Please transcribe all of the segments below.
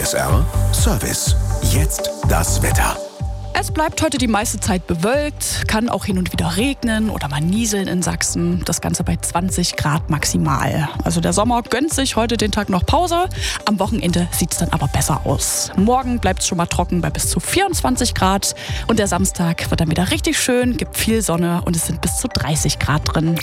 PSR Service. Jetzt das Wetter. Es bleibt heute die meiste Zeit bewölkt, kann auch hin und wieder regnen oder mal nieseln in Sachsen. Das Ganze bei 20 Grad maximal. Also der Sommer gönnt sich heute den Tag noch Pause. Am Wochenende sieht es dann aber besser aus. Morgen bleibt es schon mal trocken bei bis zu 24 Grad. Und der Samstag wird dann wieder richtig schön, gibt viel Sonne und es sind bis zu 30 Grad drin.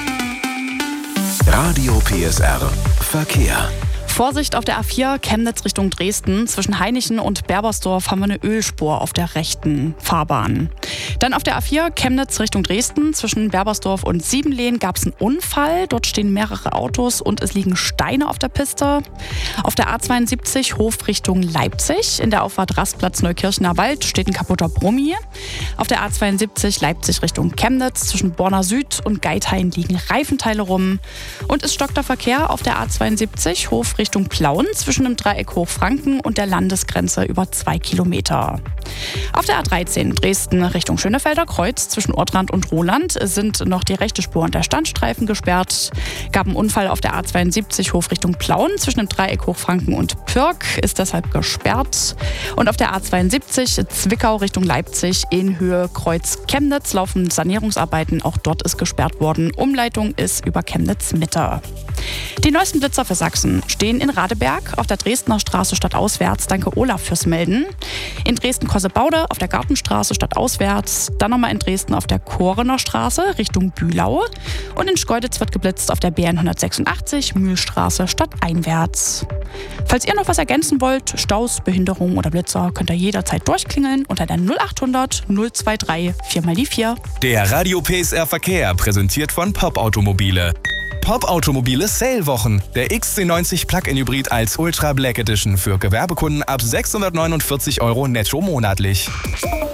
Radio PSR Verkehr. Vorsicht auf der A4 Chemnitz Richtung Dresden. Zwischen Hainichen und Berbersdorf haben wir eine Ölspur auf der rechten Fahrbahn. Dann auf der A4 Chemnitz Richtung Dresden. Zwischen Berbersdorf und Siebenlehn gab es einen Unfall. Dort stehen mehrere Autos und es liegen Steine auf der Piste. Auf der A72 Hof Richtung Leipzig. In der Auffahrt Rastplatz Neukirchener Wald steht ein kaputter Brummi. Auf der A72 Leipzig Richtung Chemnitz. Zwischen Borna Süd und Geithain liegen Reifenteile rum. Und es stockt der Verkehr auf der A72 Hof Richtung Plauen zwischen dem Dreieck Hochfranken und der Landesgrenze über 2 Kilometer. Auf der A13 Dresden Richtung Schönefelder Kreuz zwischen Ortrand und Roland sind noch die rechte Spur und der Standstreifen gesperrt. Gab einen Unfall auf der A72 Hof Richtung Plauen zwischen dem Dreieck Hochfranken und Pirk, ist deshalb gesperrt. Und auf der A72 Zwickau Richtung Leipzig in Höhe Kreuz Chemnitz laufen Sanierungsarbeiten. Auch dort ist gesperrt worden. Umleitung ist über Chemnitz Mitte. Die neuesten Blitzer für Sachsen stehen in Radeberg auf der Dresdner Straße stadtauswärts. Danke Olaf fürs Melden. In Dresden-Kossebaude auf der Gartenstraße stadtauswärts. Dann nochmal in Dresden auf der Korener Straße Richtung Bühlau. Und in Schkeuditz wird geblitzt auf der BN 186 Mühlstraße stadteinwärts. Falls ihr noch was ergänzen wollt, Staus, Behinderungen oder Blitzer, könnt ihr jederzeit durchklingeln unter der 0800 023 4x4. Der Radio PSR Verkehr präsentiert von Pop Automobile. Pop Automobile Sale-Wochen. Der XC90 Plug-in Hybrid als Ultra Black Edition für Gewerbekunden ab 649 € netto monatlich.